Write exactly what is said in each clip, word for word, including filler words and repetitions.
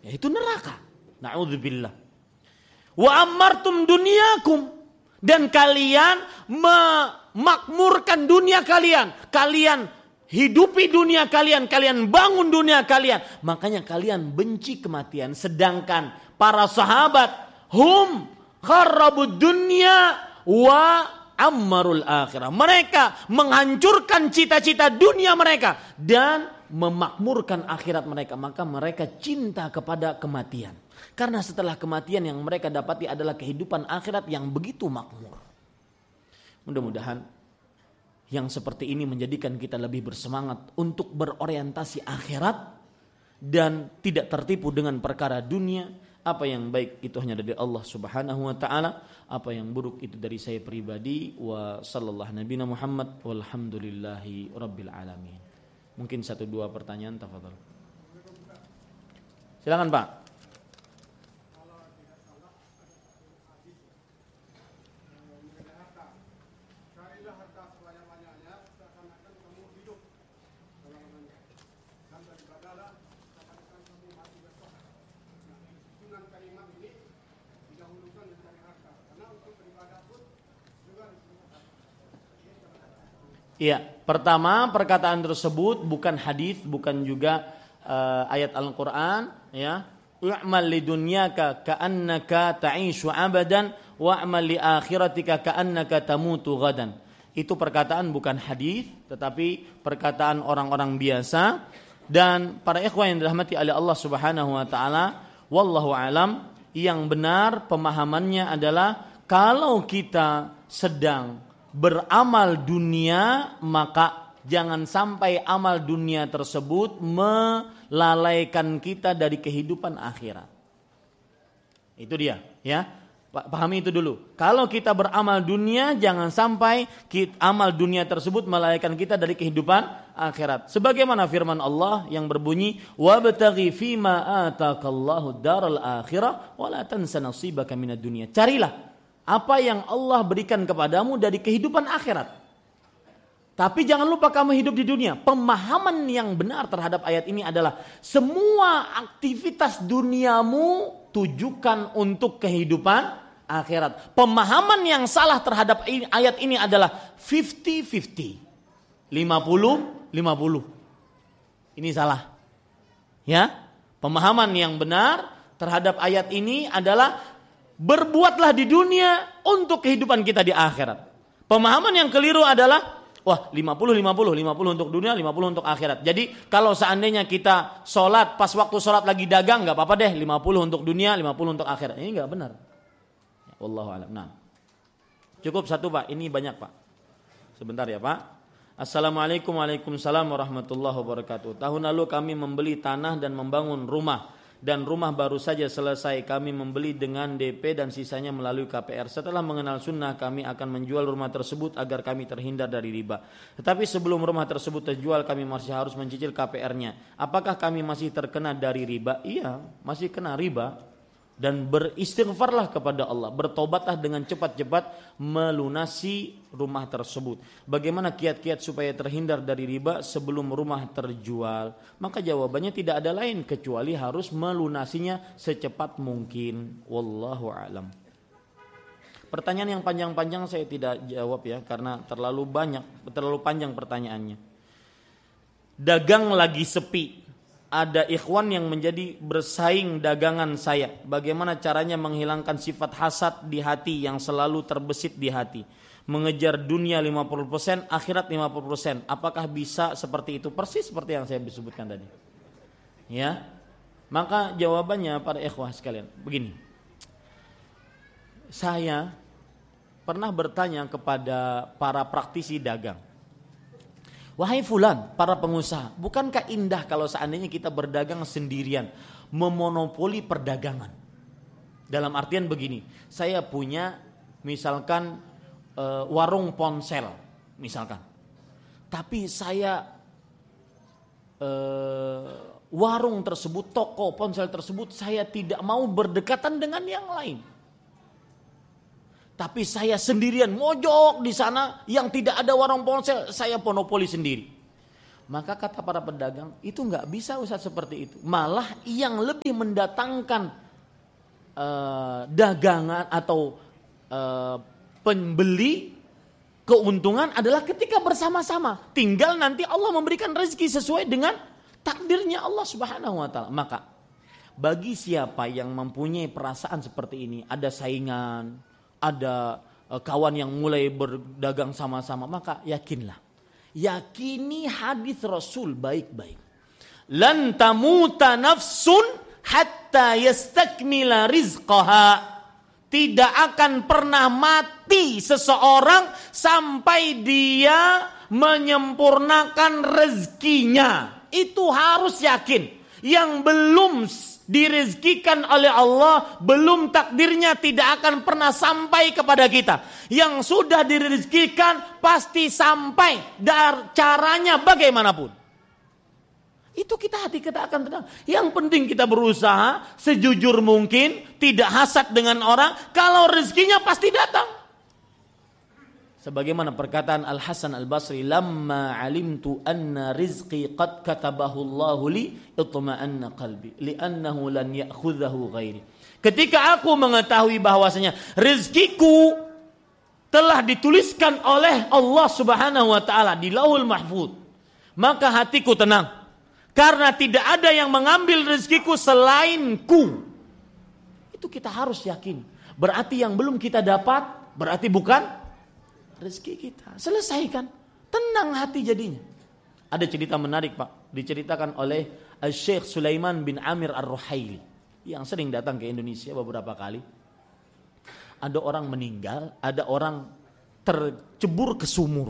yaitu neraka. Na'udzubillah. Wa ammartum dunyakum, dan kalian memakmurkan dunia kalian. Kalian hidupi dunia kalian, kalian bangun dunia kalian. Makanya kalian benci kematian. Sedangkan para sahabat hum kharrabud dunya wa ammarul akhirah. Mereka menghancurkan cita-cita dunia mereka dan memakmurkan akhirat mereka. Maka mereka cinta kepada kematian. Karena setelah kematian yang mereka dapati adalah kehidupan akhirat yang begitu makmur. Mudah-mudahan yang seperti ini menjadikan kita lebih bersemangat untuk berorientasi akhirat dan tidak tertipu dengan perkara dunia. Apa yang baik itu hanya dari Allah Subhanahu wa taala, apa yang buruk itu dari saya pribadi. Wa sallallahu nabiyana Muhammad walhamdulillahi rabbil alamin. Mungkin satu dua pertanyaan, tafadhol. Silakan Pak. Iya, pertama perkataan tersebut bukan hadis, bukan juga uh, ayat Al-Qur'an, ya. Wa'mal lidunyaka ka'annaka ta'ishu abadan wa'mal li akhiratika ka'annaka tamutu ghadan. Itu perkataan bukan hadis, tetapi perkataan orang-orang biasa. Dan para ikhwan yang dirahmati oleh Allah Subhanahu wa taala, wallahu alam, yang benar pemahamannya adalah kalau kita sedang beramal dunia, maka jangan sampai amal dunia tersebut melalaikan kita dari kehidupan akhirat. Itu dia, ya. Pahami itu dulu. Kalau kita beramal dunia, jangan sampai kita, amal dunia tersebut melalaikan kita dari kehidupan akhirat. Sebagaimana firman Allah yang berbunyi, "Wabtaghi fima ataakallahu daral akhirah wa la tansa nasibaka minad dunya." Carilah apa yang Allah berikan kepadamu dari kehidupan akhirat. Tapi jangan lupa kamu hidup di dunia. Pemahaman yang benar terhadap ayat ini adalah semua aktivitas duniamu tujukan untuk kehidupan akhirat. Pemahaman yang salah terhadap ayat ini adalah fifty fifty. lima puluh lima puluh. Ini salah. Ya. Pemahaman yang benar terhadap ayat ini adalah berbuatlah di dunia untuk kehidupan kita di akhirat. Pemahaman yang keliru adalah wah lima puluh lima puluh, lima puluh untuk dunia, lima puluh untuk akhirat. Jadi kalau seandainya kita sholat, pas waktu sholat lagi dagang, gak apa-apa deh, lima puluh untuk dunia, lima puluh untuk akhirat. Ini gak benar. Wallahu a'lam. Nah, cukup satu Pak, ini banyak Pak. Sebentar ya Pak. Assalamualaikum waalaikumsalam warahmatullahi wabarakatuh. Tahun lalu kami membeli tanah dan membangun rumah. Dan rumah baru saja selesai, kami membeli dengan D P dan sisanya melalui K P R. Setelah mengenal sunnah, kami akan menjual rumah tersebut agar kami terhindar dari riba. Tetapi sebelum rumah tersebut terjual, kami masih harus mencicil K P R-nya. Apakah kami masih terkena dari riba? Iya, masih kena riba. Dan beristighfarlah kepada Allah, bertobatlah dengan cepat-cepat melunasi rumah tersebut. Bagaimana kiat-kiat supaya terhindar dari riba sebelum rumah terjual? Maka jawabannya tidak ada lain kecuali harus melunasinya secepat mungkin. Wallahu a'lam. Pertanyaan yang panjang-panjang saya tidak jawab ya, karena terlalu banyak, terlalu panjang pertanyaannya. Dagang lagi sepi. Ada ikhwan yang menjadi bersaing dagangan saya. Bagaimana caranya menghilangkan sifat hasad di hati yang selalu terbesit di hati? Mengejar dunia lima puluh persen, akhirat lima puluh persen. Apakah bisa seperti itu? Persis seperti yang saya sebutkan tadi. Ya. Maka jawabannya para ikhwah sekalian, begini. Saya pernah bertanya kepada para praktisi dagang. Wahai fulan, para pengusaha, bukankah indah kalau seandainya kita berdagang sendirian, memonopoli perdagangan? Dalam artian begini, saya punya misalkan e, warung ponsel, misalkan. Tapi saya e, warung tersebut, toko ponsel tersebut, saya tidak mau berdekatan dengan yang lain. Tapi saya sendirian mojok di sana yang tidak ada warung ponsel, saya monopoli sendiri. Maka kata para pedagang, itu nggak bisa Ustaz seperti itu. Malah yang lebih mendatangkan uh, dagangan atau uh, pembeli keuntungan adalah ketika bersama-sama. Tinggal nanti Allah memberikan rezeki sesuai dengan takdirnya Allah Subhanahu wa taala. Maka bagi siapa yang mempunyai perasaan seperti ini, ada saingan, ada kawan yang mulai berdagang sama-sama, maka yakinlah. Yakini hadis Rasul baik-baik. Lan tamuta nafsun hatta yastakmila rizqaha. Tidak akan pernah mati seseorang sampai dia menyempurnakan rezekinya. Itu harus yakin. Yang belum direzekikan oleh Allah, belum takdirnya tidak akan pernah sampai kepada kita. Yang sudah direzekikan pasti sampai, dan caranya bagaimanapun. Itu kita hati kita akan tenang. Yang penting kita berusaha sejujur mungkin, tidak hasad dengan orang, kalau rezekinya pasti datang. Sebagaimana perkataan Al-Hasan Al-Basri, "Lamma alimtu anna rizqi qad katabahu Allahu li itma'anna qalbi li'annahu lan ya'khudhahu ghairi." Ketika aku mengetahui bahwasanya rezekiku telah dituliskan oleh Allah Subhanahu wa taala di Lauhul Mahfuz, maka hatiku tenang karena tidak ada yang mengambil rezekiku selainku. Itu kita harus yakin. Berarti yang belum kita dapat berarti bukan rezeki kita. Selesaikan. Tenang hati jadinya. Ada cerita menarik Pak. Diceritakan oleh Syekh Sulaiman bin Amir Ar-Ruhaili. Yang sering datang ke Indonesia beberapa kali. Ada orang meninggal. Ada orang tercebur ke sumur.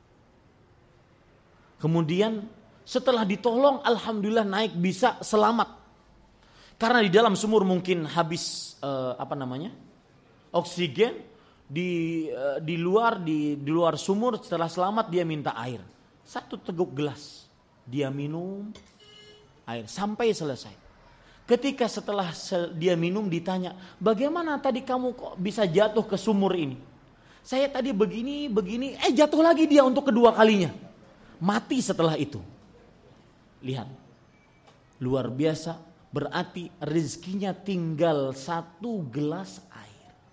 Kemudian setelah ditolong, alhamdulillah naik bisa selamat. Karena di dalam sumur mungkin habis eh, apa namanya? oksigen. Di di luar di di luar sumur, setelah selamat dia minta air. Satu teguk gelas. Dia minum air sampai selesai. Ketika setelah dia minum ditanya, "Bagaimana tadi kamu kok bisa jatuh ke sumur ini?" "Saya tadi begini, begini." Eh jatuh lagi dia untuk kedua kalinya. Mati setelah itu. Lihat. Luar biasa, berarti rezekinya tinggal satu gelas air.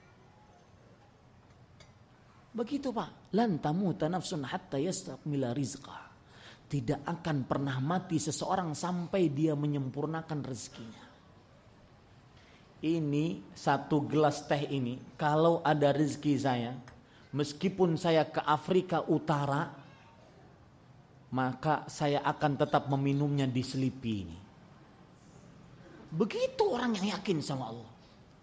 Begitu Pak. Lan tamuta nafsun hatta yastakmila rizqah. Tidak akan pernah mati seseorang sampai dia menyempurnakan rezekinya. Ini satu gelas teh ini, kalau ada rezeki saya, meskipun saya ke Afrika Utara, maka saya akan tetap meminumnya di Selipi ini. Begitu orang yang yakin sama Allah.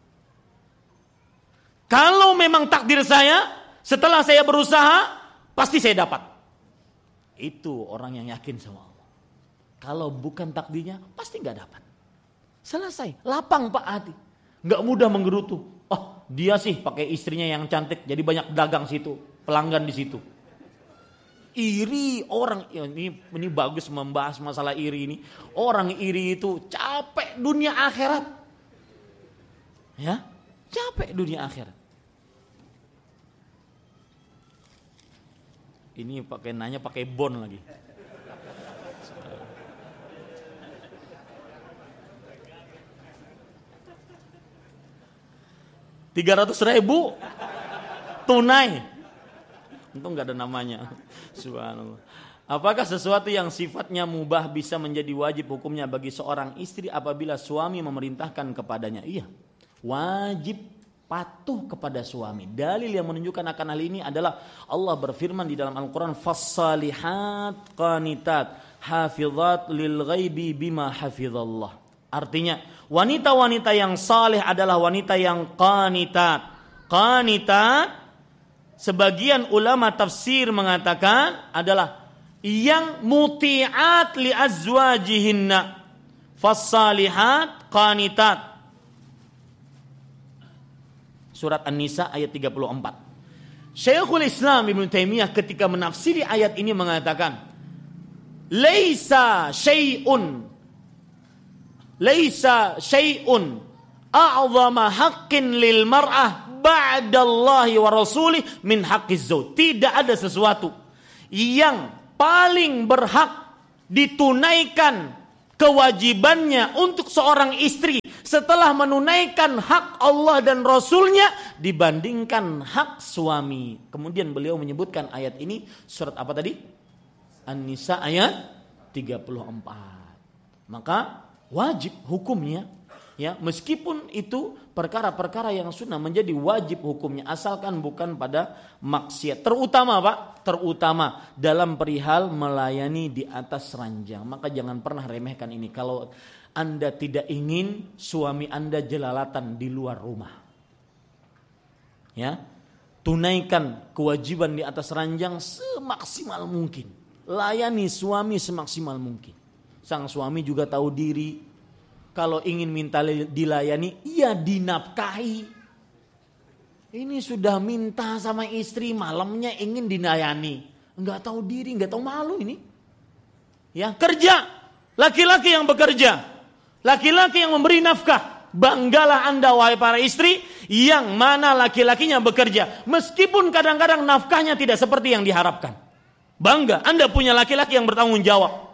Kalau memang takdir saya, setelah saya berusaha, pasti saya dapat. Itu orang yang yakin sama Allah. Kalau bukan takdirnya, pasti gak dapat. Selesai, lapang Pak hati. Gak mudah menggerutu. Oh dia sih pakai istrinya yang cantik, jadi banyak dagang situ, pelanggan di situ. Iri orang, ya ini, ini bagus membahas masalah iri ini. Orang iri itu capek dunia akhirat. Ya, capek dunia akhirat. Ini pakai nanya pakai bon lagi. Tiga ratus ribu tunai. Untung nggak ada namanya. Subhanallah. Apakah sesuatu yang sifatnya mubah bisa menjadi wajib hukumnya bagi seorang istri apabila suami memerintahkan kepadanya? Iya, wajib patuh kepada suami. Dalil yang menunjukkan akan hal ini adalah Allah berfirman di dalam Al-Quran, "Fassalihat qanitat hafizat lil ghaibi bima hafizallah." Artinya, wanita-wanita yang saleh adalah wanita yang qanitat. Qanitat, sebagian ulama tafsir mengatakan adalah yang muti'at li azwajihinna. Fassalihat qanitat. Surat An-Nisa ayat tiga puluh empat. Syekhul Islam Ibnu Taimiyah ketika menafsiri ayat ini mengatakan, "Laisa syai'un laisa syai'un a'zama haqqin lil mar'ah ba'dallahi wa rasulih min haqqiz zauj." Tidak ada sesuatu yang paling berhak ditunaikan kewajibannya untuk seorang istri setelah menunaikan hak Allah dan Rasulnya dibandingkan hak suami. Kemudian beliau menyebutkan ayat ini, surat apa tadi? An-Nisa ayat tiga puluh empat. Maka wajib hukumnya, ya, meskipun itu perkara-perkara yang sunnah menjadi wajib hukumnya asalkan bukan pada maksiat. Terutama Pak, terutama dalam perihal melayani di atas ranjang. Maka jangan pernah remehkan ini. Kalau Anda tidak ingin suami Anda jelalatan di luar rumah, ya, tunaikan kewajiban di atas ranjang semaksimal mungkin. Layani suami semaksimal mungkin. Sang suami juga tahu diri. Kalau ingin minta dilayani, ya dinafkahi. Ini sudah minta sama istri, malamnya ingin dilayani. Enggak tahu diri, enggak tahu malu ini. Ya, kerja. Laki-laki yang bekerja. Laki-laki yang memberi nafkah. Banggalah Anda wahai para istri yang mana laki-lakinya bekerja. Meskipun kadang-kadang nafkahnya tidak seperti yang diharapkan. Bangga, Anda punya laki-laki yang bertanggung jawab.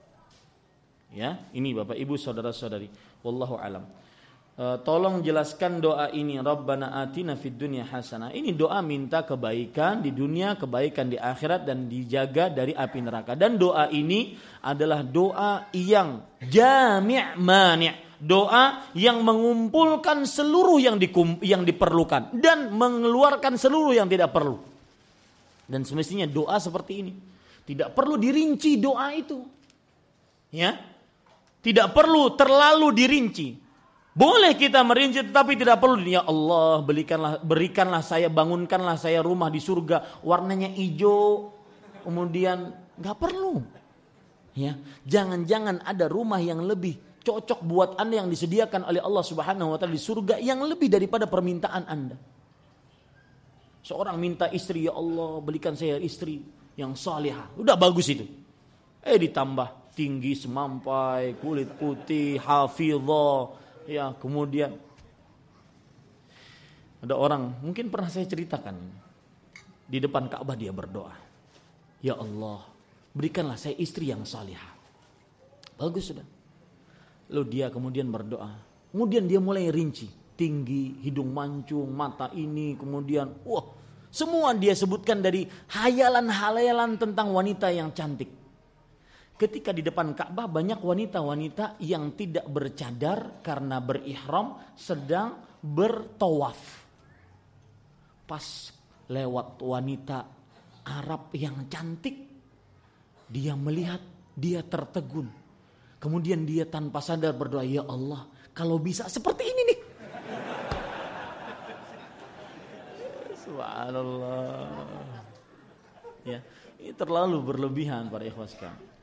Ya, ini Bapak Ibu saudara-saudari, wallahu alam. E, tolong jelaskan doa ini, Rabbana atina fid dunya hasanah. Ini doa minta kebaikan di dunia, kebaikan di akhirat dan dijaga dari api neraka. Dan doa ini adalah doa yang jami' mani', doa yang mengumpulkan seluruh yang dikum, yang diperlukan dan mengeluarkan seluruh yang tidak perlu. Dan semestinya doa seperti ini tidak perlu dirinci doa itu. Ya. Tidak perlu terlalu dirinci. Boleh kita merinci tetapi tidak perlu. Ya Allah, berikanlah, berikanlah saya, bangunkanlah saya rumah di surga warnanya hijau. Kemudian nggak perlu. Ya, jangan-jangan ada rumah yang lebih cocok buat Anda yang disediakan oleh Allah Subhanahu wa taala di surga yang lebih daripada permintaan Anda. Seorang minta istri, ya Allah, berikan saya istri yang salihah. Udah bagus itu. Eh ditambah tinggi semampai, kulit putih, hafizah, ya, kemudian ada orang, mungkin pernah saya ceritakan, di depan Ka'bah dia berdoa, ya Allah, berikanlah saya istri yang salihah. Bagus sudah. Lalu dia kemudian berdoa, kemudian dia mulai rinci, tinggi, hidung mancung, mata ini, kemudian, wah, semua dia sebutkan dari hayalan-hayalan tentang wanita yang cantik. Ketika di depan Ka'bah banyak wanita-wanita yang tidak bercadar karena berihram sedang bertawaf. Pas lewat wanita Arab yang cantik, dia melihat, dia tertegun. Kemudian dia tanpa sadar berdoa, ya Allah, kalau bisa seperti ini nih. Subhanallah. Ya, ini terlalu berlebihan para ikhwan sekalian.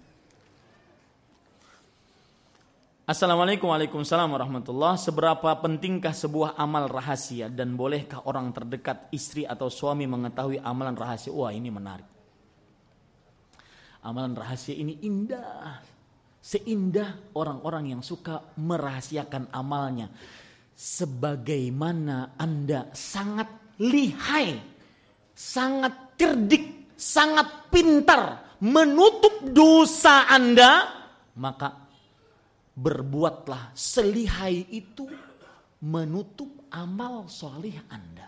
Assalamualaikum Waalaikumsalam warahmatullahi. Seberapa pentingkah sebuah amal rahasia dan bolehkah orang terdekat istri atau suami mengetahui amalan rahasia? Wah, ini menarik. Amalan rahasia ini indah. Seindah orang-orang yang suka merahasiakan amalnya. Sebagaimana Anda sangat lihai, sangat cerdik, sangat pintar menutup dosa Anda, maka berbuatlah selihai itu menutup amal solih Anda.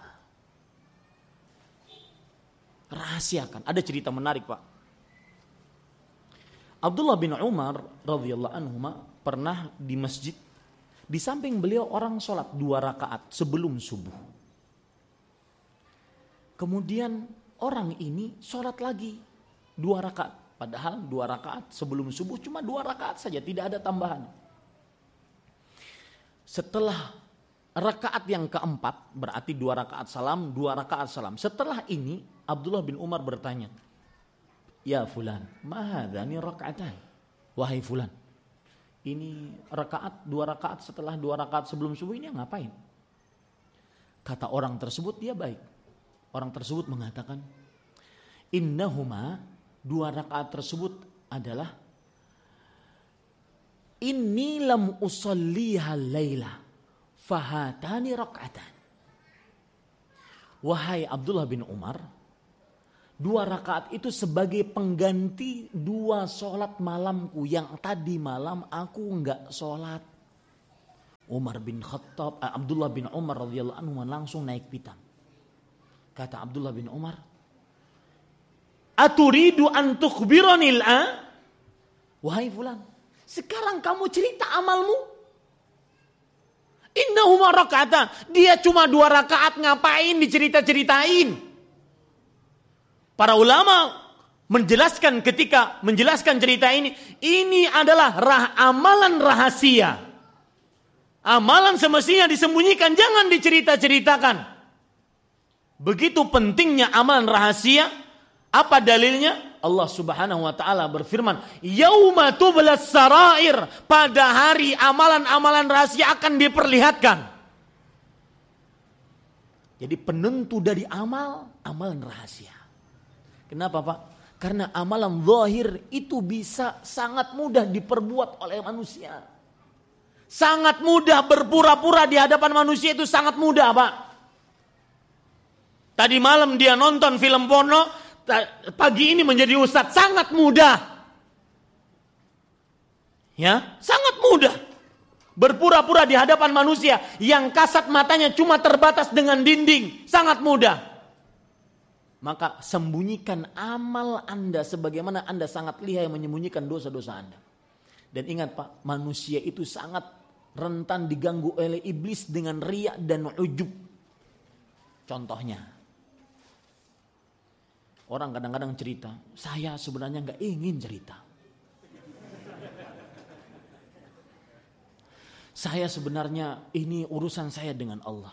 Rahasiakan. Ada cerita menarik Pak. Abdullah bin Umar radhiyallahu anhu pernah di masjid, di samping beliau orang sholat dua rakaat sebelum subuh. Kemudian orang ini sholat lagi dua rakaat. Padahal dua rakaat sebelum subuh cuma dua rakaat saja, tidak ada tambahan. Setelah rakaat yang keempat, berarti dua rakaat salam, dua rakaat salam. Setelah ini Abdullah bin Umar bertanya, ya fulan, ma hadzani raka'atan? Wahai fulan, ini rakaat dua rakaat setelah dua rakaat sebelum subuh ini ngapain? Kata orang tersebut, dia baik. Orang tersebut mengatakan, innahuma, dua rakaat tersebut adalah inni lam usalliha laila fahatani raka'atan. Wahai Abdullah bin Umar, Dua rakaat itu sebagai pengganti dua sholat malamku yang tadi malam aku enggak sholat. Umar bin Khattab, eh, Abdullah bin Umar radhiyallahu anhu langsung naik pitam. Kata Abdullah bin Umar, "Aturidu an tukhbirani al-an?" Wahai fulan, sekarang kamu cerita amalmu. Innahuma raka'atan. Dia cuma dua rakaat, ngapain dicerita-ceritain? Para ulama menjelaskan ketika menjelaskan cerita ini, ini adalah rah, amalan rahasia. Amalan semestinya disembunyikan, jangan dicerita-ceritakan. Begitu pentingnya amalan rahasia. Apa dalilnya? Allah Subhanahu wa taala berfirman, "Yauma tublas sarair." Pada hari amalan-amalan rahasia akan diperlihatkan. Jadi penentu dari amal, amalan rahasia. Kenapa, Pak? Karena amalan zahir itu bisa sangat mudah diperbuat oleh manusia. Sangat mudah berpura-pura di hadapan manusia, itu sangat mudah, Pak. Tadi malam dia nonton film porno, pagi ini menjadi ustadz, sangat mudah. Ya, sangat mudah. Berpura-pura di hadapan manusia yang kasat matanya cuma terbatas dengan dinding, sangat mudah. Maka sembunyikan amal Anda sebagaimana Anda sangat lihai menyembunyikan dosa-dosa Anda. Dan ingat, Pak, manusia itu sangat rentan diganggu oleh iblis dengan riya dan ujub. Contohnya, orang kadang-kadang cerita, saya sebenarnya nggak ingin cerita. Saya sebenarnya ini urusan saya dengan Allah.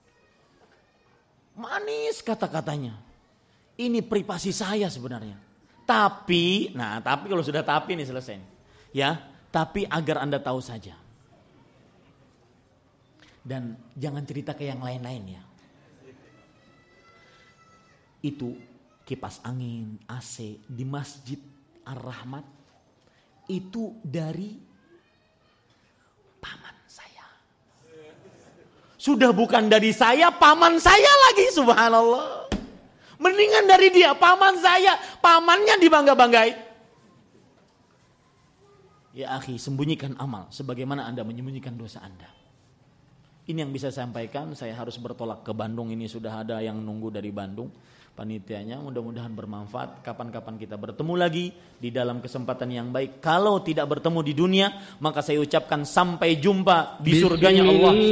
Manis kata-katanya. Ini privasi saya sebenarnya. Tapi, nah tapi kalau sudah tapi ini selesai. Ya, tapi agar Anda tahu saja. Dan jangan cerita ke yang lain-lain ya. Itu kipas angin, A C di Masjid Ar-Rahmat itu dari paman saya. Sudah bukan dari saya, paman saya lagi, subhanallah. Mendingan dari dia, paman saya, pamannya dibangga-banggain. Ya akhi, sembunyikan amal sebagaimana Anda menyembunyikan dosa Anda. Ini yang bisa saya sampaikan. Saya harus bertolak ke Bandung, ini sudah ada yang nunggu dari Bandung. Panitianya, mudah-mudahan bermanfaat. Kapan-kapan kita bertemu lagi di dalam kesempatan yang baik. Kalau tidak bertemu di dunia, maka saya ucapkan sampai jumpa di surganya Allah.